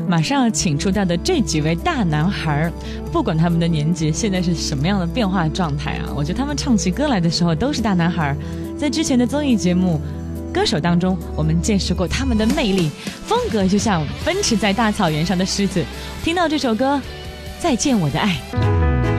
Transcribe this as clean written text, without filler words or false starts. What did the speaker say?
马上要请出道的这几位大男孩，不管他们的年纪现在是什么样的变化状态啊，我觉得他们唱起歌来的时候都是大男孩。在之前的综艺节目歌手当中，我们见识过他们的魅力，风格就像奔驰在大草原上的狮子。听到这首歌，再见我的爱。